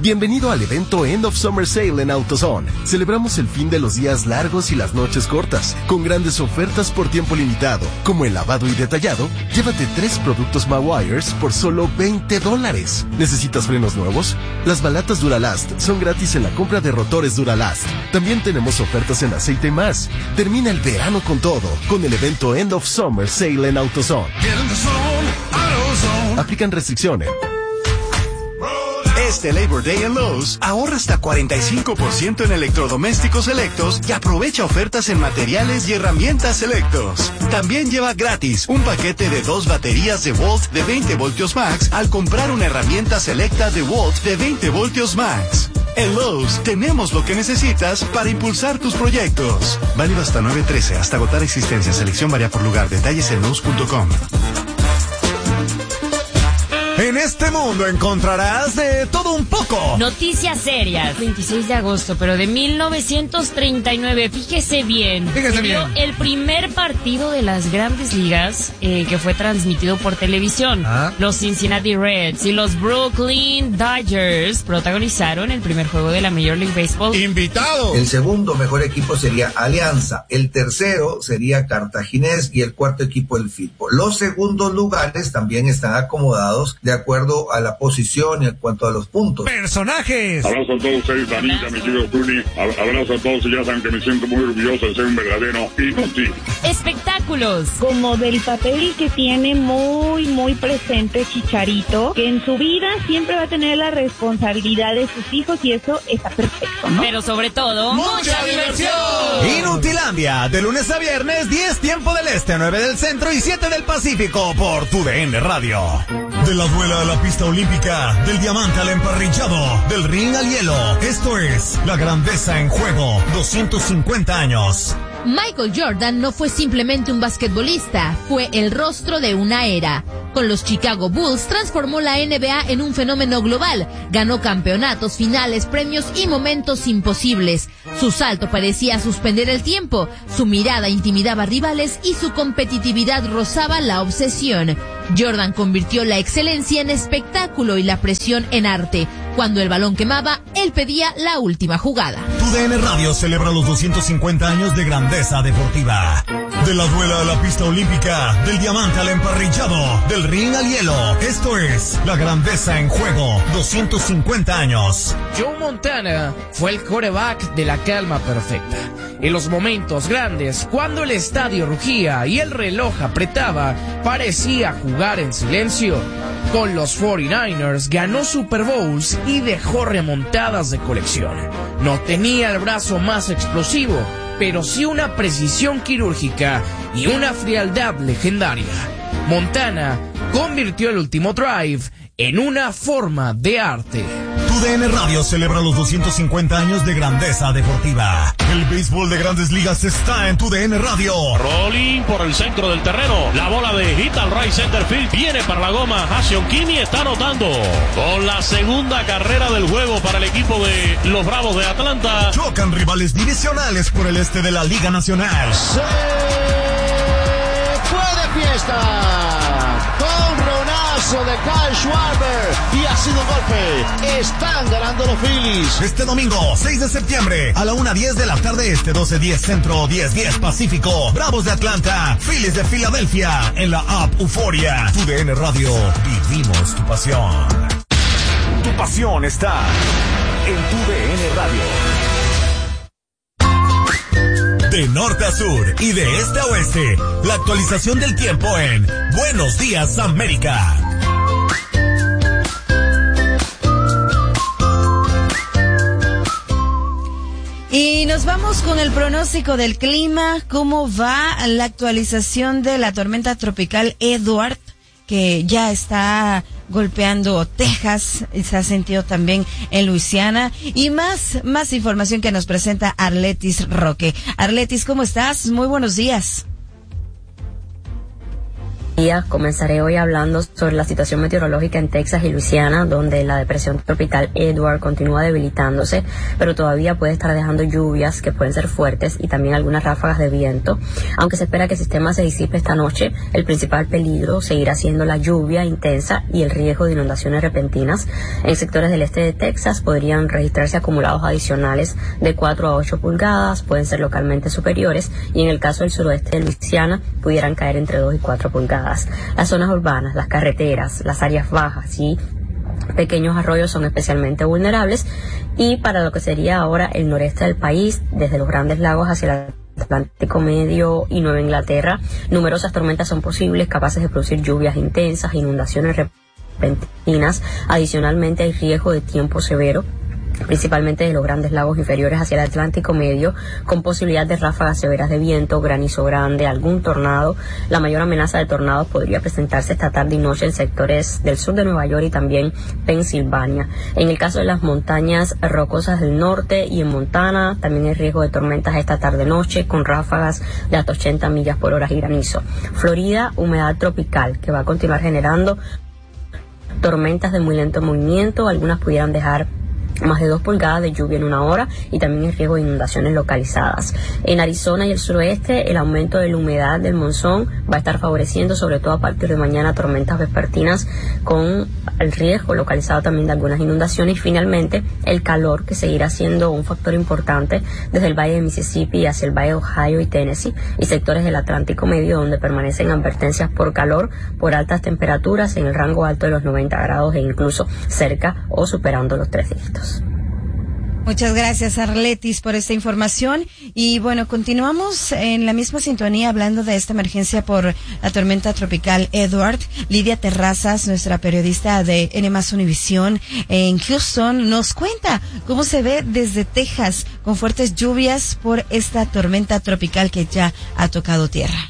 Bienvenido al evento End of Summer Sale en AutoZone. Celebramos el fin de los días largos y las noches cortas, con grandes ofertas por tiempo limitado, como el lavado y detallado. Llévate 3 productos Mawires por solo $20. ¿Necesitas frenos nuevos? Las balatas Duralast son gratis en la compra de rotores Duralast. También tenemos ofertas en aceite y más. Termina el verano con todo, con el evento End of Summer Sale en AutoZone. Aplican restricciones. Este Labor Day en Lowe's, ahorra hasta 45% en electrodomésticos selectos y aprovecha ofertas en materiales y herramientas selectos. También lleva gratis un paquete de 2 baterías de Volt de 20 voltios max al comprar una herramienta selecta de Volt de 20 voltios max. En Lowe's tenemos lo que necesitas para impulsar tus proyectos. Válido hasta 9/13, hasta agotar existencia. Selección varía por lugar. Detalles en Lowe's.com. En este mundo encontrarás de todo un poco. Noticias serias. 26 de agosto, pero de 1939. Fíjese bien. Fíjese bien. El primer partido de las Grandes Ligas que fue transmitido por televisión. Los Cincinnati Reds y los Brooklyn Dodgers protagonizaron el primer juego de la Major League Baseball. ¡Invitado! El segundo mejor equipo sería Alianza. El tercero sería Cartaginés y el cuarto equipo el Firpo. Los segundos lugares también están acomodados de acuerdo a la posición y en cuanto a los puntos. ¡Personajes! Abrazo a todos ustedes, Anita, mi querido Tuni. Abrazo a todos y ya saben que me siento muy orgulloso de ser un verdadero inútil. Espectáculos. Como del papel que tiene muy presente Chicharito, que en su vida siempre va a tener la responsabilidad de sus hijos y eso está perfecto, ¿no? Pero sobre todo, ¡mucha diversión! Inutilandia, de lunes a viernes, 10 tiempo del este, 9 del centro y 7 del Pacífico por TUDN Radio. De la duela a la pista olímpica, del diamante al emparrillado, del ring al hielo. Esto es La Grandeza en Juego, 250 años. Michael Jordan no fue simplemente un basquetbolista, fue el rostro de una era. Con los Chicago Bulls transformó la NBA en un fenómeno global, ganó campeonatos, finales, premios y momentos imposibles. Su salto parecía suspender el tiempo, su mirada intimidaba rivales y su competitividad rozaba la obsesión. Jordan convirtió la excelencia en espectáculo y la presión en arte. Cuando el balón quemaba, él pedía la última jugada. TUDN Radio celebra los 250 años de grandeza deportiva. De la duela a la pista olímpica, del diamante al emparrillado, del ring al hielo. Esto es La Grandeza en Juego, 250 años. Joe Montana fue el quarterback de la calma perfecta. En los momentos grandes, cuando el estadio rugía y el reloj apretaba, parecía jugar en silencio. Con los 49ers ganó Super Bowls y dejó remontadas de colección. No tenía el brazo más explosivo, pero sí una precisión quirúrgica y una frialdad legendaria. Montana convirtió el último drive en una forma de arte. TUDN Radio celebra los 250 años de grandeza deportiva. El béisbol de Grandes Ligas está en TUDN Radio. Rolling por el centro del terreno. La bola de hit al right center field. Viene para la goma. Hassion Kimi está anotando. Con la segunda carrera del juego para el equipo de los Bravos de Atlanta. Chocan rivales divisionales por el este de la Liga Nacional. Se fue de fiesta. De Kyle Schwarber y ha sido golpe. Están ganando los Phillies. Este domingo, 6 de septiembre, a la 1:10 de la tarde este, 12:10 centro, 10:10 Pacífico. Bravos de Atlanta, Phillies de Filadelfia, en la app Euforia. TUDN Radio, vivimos tu pasión. Tu pasión está en TUDN Radio. De norte a sur y de este a oeste, la actualización del tiempo en Buenos Días América. Y nos vamos con el pronóstico del clima. ¿Cómo va la actualización de la tormenta tropical Edward, que ya está golpeando Texas, se ha sentido también en Luisiana? Y más información que nos presenta Arletis Roque. Arletis, ¿cómo estás? Muy buenos días. Comenzaré hoy hablando sobre la situación meteorológica en Texas y Luisiana, donde la depresión tropical Edward continúa debilitándose, pero todavía puede estar dejando lluvias que pueden ser fuertes y también algunas ráfagas de viento. Aunque se espera que el sistema se disipe esta noche, el principal peligro seguirá siendo la lluvia intensa y el riesgo de inundaciones repentinas. En sectores del este de Texas podrían registrarse acumulados adicionales de 4 a 8 pulgadas, pueden ser localmente superiores, y en el caso del suroeste de Luisiana pudieran caer entre 2 y 4 pulgadas. Las zonas urbanas, las carreteras, las áreas bajas y pequeños arroyos son especialmente vulnerables, y para lo que sería ahora el noreste del país, desde los Grandes Lagos hacia el Atlántico Medio y Nueva Inglaterra, numerosas tormentas son posibles, capaces de producir lluvias intensas, inundaciones repentinas. Adicionalmente hay riesgo de tiempo severo, principalmente de los Grandes Lagos inferiores hacia el Atlántico Medio, con posibilidad de ráfagas severas de viento, granizo grande, algún tornado. La mayor amenaza de tornados podría presentarse esta tarde y noche en sectores del sur de Nueva York y también Pensilvania. En el caso de las montañas rocosas del norte y en Montana, también hay riesgo de tormentas esta tarde-noche, con ráfagas de hasta 80 millas por hora y granizo. Florida, humedad tropical, que va a continuar generando tormentas de muy lento movimiento. Algunas pudieran dejar más de 2 pulgadas de lluvia en una hora, y también hay riesgo de inundaciones localizadas. En Arizona y el suroeste, el aumento de la humedad del monzón va a estar favoreciendo, sobre todo a partir de mañana, tormentas vespertinas con el riesgo localizado también de algunas inundaciones. Y finalmente, el calor, que seguirá siendo un factor importante desde el Valle de Mississippi hacia el Valle de Ohio y Tennessee y sectores del Atlántico Medio, donde permanecen advertencias por calor, por altas temperaturas en el rango alto de los 90 grados e incluso cerca o superando los 3 dígitos. Muchas gracias, Arletis, por esta información. Y bueno, continuamos en la misma sintonía hablando de esta emergencia por la tormenta tropical Edward. Lidia Terrazas, nuestra periodista de N+ Univisión en Houston, nos cuenta cómo se ve desde Texas con fuertes lluvias por esta tormenta tropical que ya ha tocado tierra.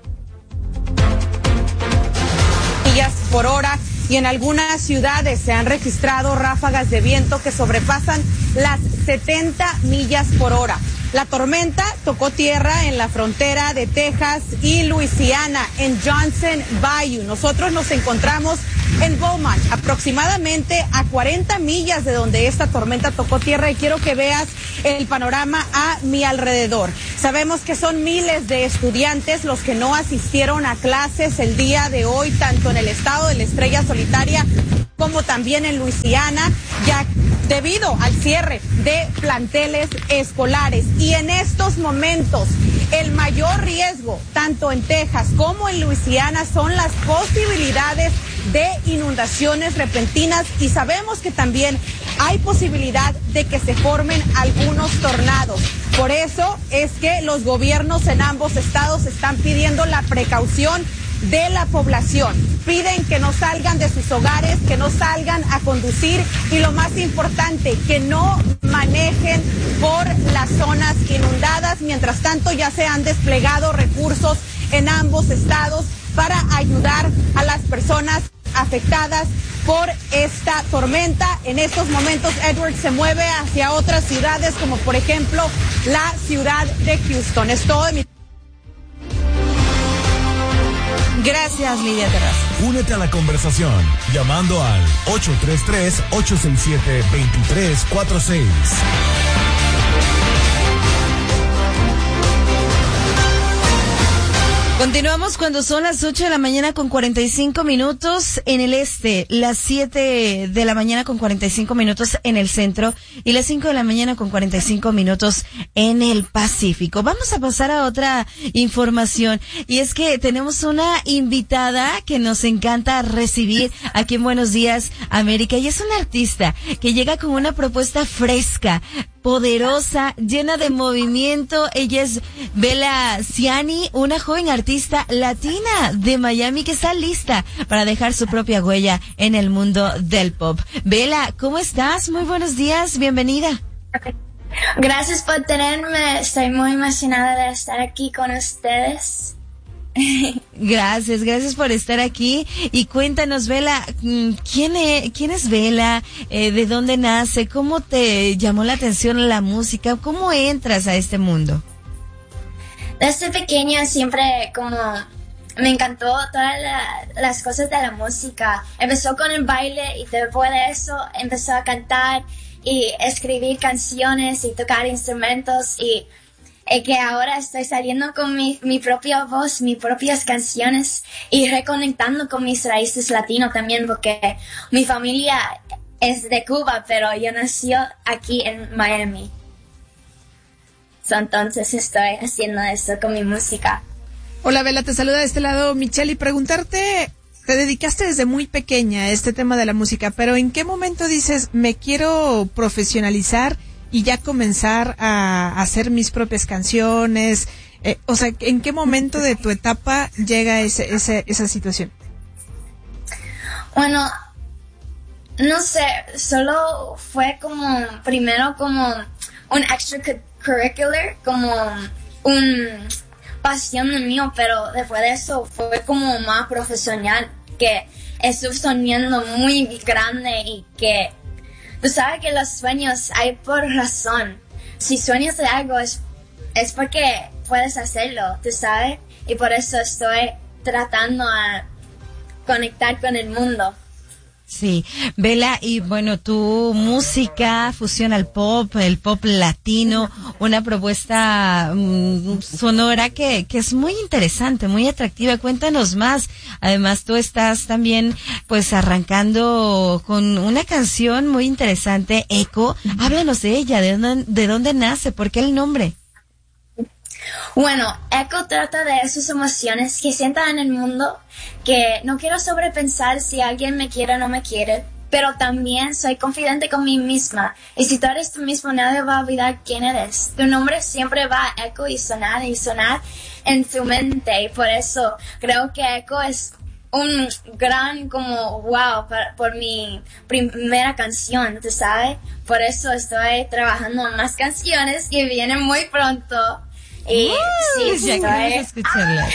Millas por hora. Y en algunas ciudades se han registrado ráfagas de viento que sobrepasan las 70 millas por hora. La tormenta tocó tierra en la frontera de Texas y Luisiana, en Johnson Bayou. Nosotros nos encontramos en Beaumont, aproximadamente a 40 millas de donde esta tormenta tocó tierra, y quiero que veas el panorama a mi alrededor. Sabemos que son miles de estudiantes los que no asistieron a clases el día de hoy, tanto en el estado de la Estrella Solitaria como también en Luisiana, ya debido al cierre de planteles escolares. Y en estos momentos, el mayor riesgo, tanto en Texas como en Luisiana, son las posibilidades de inundaciones repentinas, y sabemos que también hay posibilidad de que se formen algunos tornados. Por eso es que los gobiernos en ambos estados están pidiendo la precaución de la población. Piden que no salgan de sus hogares, que no salgan a conducir, y lo más importante, que no manejen por las zonas inundadas. Mientras tanto, ya se han desplegado recursos en ambos estados para ayudar a las personas afectadas por esta tormenta. En estos momentos, Edward se mueve hacia otras ciudades, como por ejemplo la ciudad de Houston. Es todo de mi... Gracias, Lidia Terrazas. Únete a la conversación llamando al 833-867-2346. Continuamos cuando son las 8 de la mañana con 45 minutos en el este, las 7 de la mañana con 45 minutos en el centro y las 5 de la mañana con 45 minutos en el Pacífico. Vamos a pasar a otra información, y es que tenemos una invitada que nos encanta recibir aquí en Buenos Días América, y es una artista que llega con una propuesta fresca, poderosa, llena de movimiento. Ella es Bella Ciani, una joven artista latina de Miami que está lista para dejar su propia huella en el mundo del pop. Bella, ¿cómo estás? Muy buenos días, bienvenida. Gracias por tenerme, estoy muy emocionada de estar aquí con ustedes. Gracias por estar aquí. Y cuéntanos, Bella, ¿quién es Bella? ¿De dónde nace? ¿Cómo te llamó la atención la música? ¿Cómo entras a este mundo? Desde pequeña siempre como me encantó todas las cosas de la música. Empezó con el baile y después de eso empezó a cantar y escribir canciones y tocar instrumentos y que ahora estoy saliendo con mi propia voz, mis propias canciones y reconectando con mis raíces latinas también, porque mi familia es de Cuba, pero yo nací aquí en Miami. Entonces estoy haciendo esto con mi música. Hola Bella, te saluda de este lado Michelle y preguntarte, te dedicaste desde muy pequeña a este tema de la música, pero ¿en qué momento dices, me quiero profesionalizar y ya comenzar a hacer mis propias canciones? O sea, ¿en qué momento de tu etapa llega esa situación? Bueno, no sé, solo fue como, primero como un extracurricular, como un pasión mío, pero después de eso fue como más profesional, que estoy soñando muy grande y que tú sabes que los sueños hay por razón. Si sueñas de algo es porque puedes hacerlo, tú sabes, y por eso estoy tratando a conectar con el mundo. Sí, Bella, y bueno, tu música fusiona el pop latino, una propuesta sonora que es muy interesante, muy atractiva. Cuéntanos más. Además, tú estás también pues arrancando con una canción muy interesante, Echo. Háblanos de ella, de dónde nace, por qué el nombre. Bueno, Echo trata de esas emociones que siento en el mundo, que no quiero sobrepensar si alguien me quiere o no me quiere, pero también soy confidente con mí misma. Y si tú eres tú mismo, nadie va a olvidar quién eres. Tu nombre siempre va a eco y sonar en tu mente. Y por eso creo que Echo es un gran como wow por mi primera canción, ¿tú sabes? Por eso estoy trabajando en más canciones que vienen muy pronto. Y sí, ya queremos escucharla.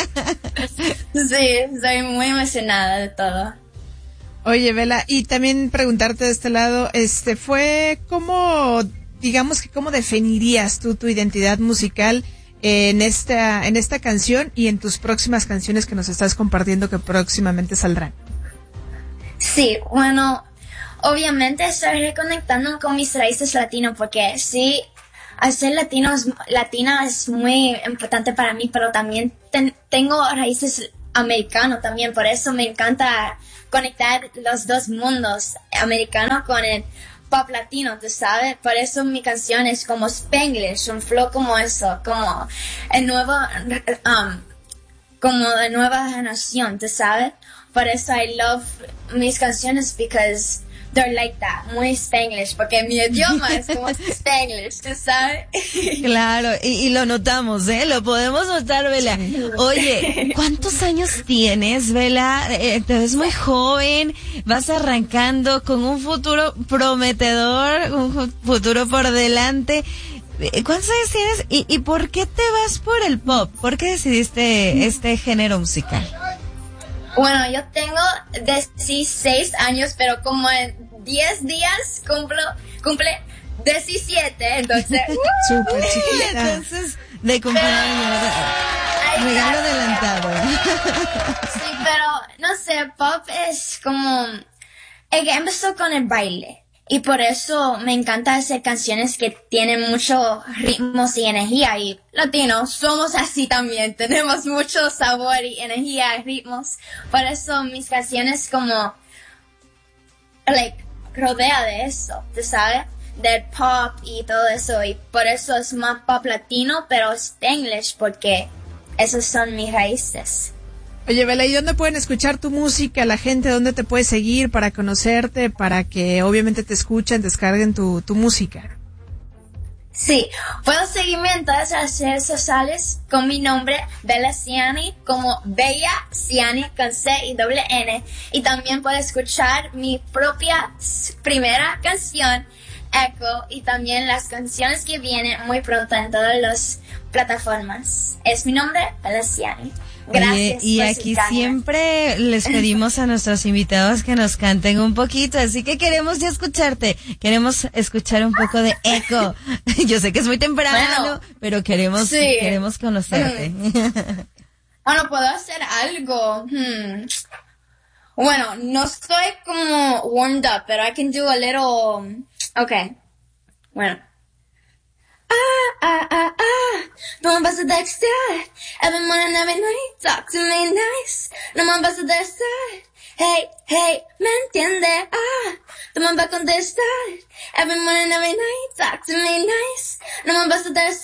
Sí, estoy muy emocionada de todo. Oye, Bella, y también preguntarte de este lado, fue cómo, digamos que cómo definirías tú tu identidad musical en esta canción y en tus próximas canciones que nos estás compartiendo que próximamente saldrán. Sí, bueno, obviamente estoy reconectando con mis raíces latinas porque sí, hacer latina es muy importante para mí, pero también tengo raíces americanas también, por eso me encanta conectar los dos mundos, americano con el pop latino, tú sabes, por eso mi canción es como Spanglish, un flow como eso, como el nuevo, como de nueva generación, tú sabes, por eso I love mis canciones because they're like that, muy Spanglish, porque mi idioma es como Spanglish, ¿tú sabes? Claro, y lo notamos, lo podemos notar, Bella. Oye, ¿cuántos años tienes, Bella? Te ves muy joven, vas arrancando con un futuro prometedor, un futuro por delante. ¿Cuántos años tienes y por qué te vas por el pop? ¿Por qué decidiste este género musical? Bueno, yo tengo 16 años, pero como en 10 días cumple 17, entonces... Súper chiquita. Entonces, de cumpleaños, regalo adelantado. Sí, pero, no sé, pop es como... empezó con el baile. Y por eso me encanta hacer canciones que tienen muchos ritmos y energía. Y latinos somos así también. Tenemos mucho sabor y energía y ritmos. Por eso mis canciones como... rodea de eso, ¿tú sabes? Del pop y todo eso. Y por eso es más pop latino, pero Spanglish, porque esas son mis raíces. Oye, Bella, ¿y dónde pueden escuchar tu música? La gente, ¿dónde te puede seguir para conocerte, para que obviamente te escuchen, descarguen tu música? Sí, puedo seguirme en todas las redes sociales con mi nombre, Bella Ciani, como Bella Ciani con C y doble N. Y también puedo escuchar mi propia primera canción, Echo, y también las canciones que vienen muy pronto en todas las plataformas. Es mi nombre, Bella Ciani. Gracias. Oye, y aquí siempre les pedimos a nuestros invitados que nos canten un poquito, así que queremos ya escucharte, queremos escuchar un poco de Echo. Yo sé que es muy temprano, pero queremos conocerte. Bueno, puedo hacer algo. Bueno, no estoy como warmed up, pero I can do a little... Okay. Bueno. No me vas a dejar. Every morning, every night, talk to me nice. No me vas a dejar. Hey, hey, ¿me entiende? No me vas a contestar. Every morning, every night, talk to me nice. No me vas a dejar.